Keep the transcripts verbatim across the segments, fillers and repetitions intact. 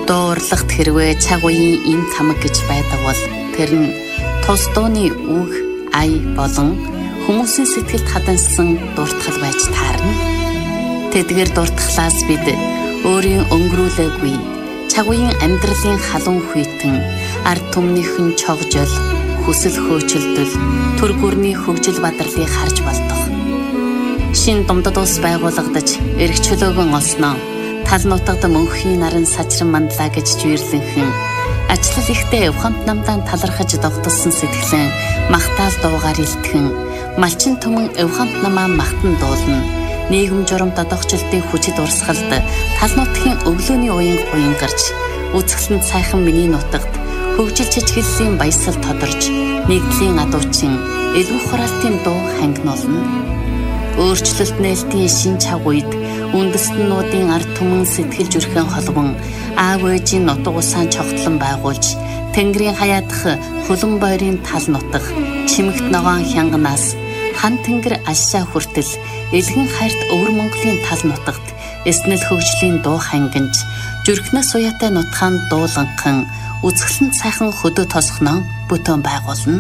Дуу урлагт хэрвээ цаг үеийн эм тамга гэж байдаг бол тэр нь тус дууны үг, ая болон хүмүүсийн сэтгэлд хадгалсан дуртгал байж таарна. Тэдгээр дуртгалаас бид өөрийн өнгөрүүлээгүй цаг үеийн амьдралын халуун хүйтэн, ард түмнийхэн чогжол, хүсэл хөөцөлдөл, төр бүрний хөгжил бадралыг харж болдог. Шин Думдад ус байгуулагдаж эрх чөлөөгөн олсноо тал нутагт мөнхийн наран сачран мандлаа гэж жирлэнхэн ачлал ихтэй ухамт намдаан талархаж догтолсон сэтгэлэн махтаал дуугаар илтгэн малчин түмэн ухамт намаа махтан дуулна. Нийгэм журам додогчлтын хүчит урсгалд тал нутгийн өглөөний уян буян гарч үзэсгэлэн сайхан миний нутагт хөгжил чичгэллийн баясгал тодорж нэгдлийн адуучин элбэг хураалтын дуу хангинуулна. Өөрчлөлт нээлтийн шин цаг үед үндэстнүүдийн ард түмэн сэтгэл зүрхэн холбон аав ээжийн нутаг усаан цогтлон байгуулж тэнгэрийн хаяадах хөлөн бойрын тал нутаг чимэгт ногоон хянганаас хан тэнгэр алшаа хүртэл элгэн хайрт өвөр Монголын тал нутагт эснэл хөгжлийн дуу хангинж зүрхнээс уяатай нутгаан дууланхан үзэсгэлэн сайхан хөдөө тосгоноо бүтээн байгуулна.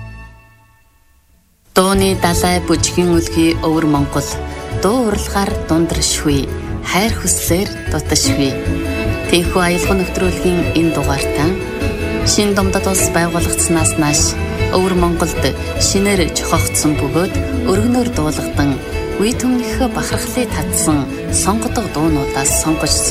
Дууны далай бүжгийн үлгий өвөр Монгол дуу урлагаар дундаршгүй хайр хүслээр дуташгүй. Тэнхүү аялал нэвтрүүлгийн энэ дугаартаа Шин Думдад ус байгуулагдсанаас нааш өвөр Монголд шинээр жохогдсон бөгөөд өргөнөөр дуулгадан үе түмнийхээ бахархлыг татсан сонгодог дуунуудаас сонгож